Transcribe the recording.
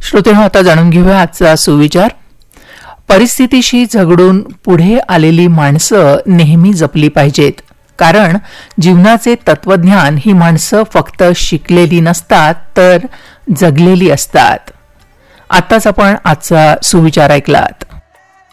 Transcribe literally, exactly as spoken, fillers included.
श्रोतेहो, आता जाणून घेऊया आजचा सुविचार. परिस्थितीशी झगडून पुढे आलेली माणसं नेहमी जपली पाहिजेत, कारण जीवनाचे तत्वज्ञान ही माणसं फक्त शिकलेली नसतात तर जगलेली असतात. आताच आपण आजचा सुविचार ऐकलात.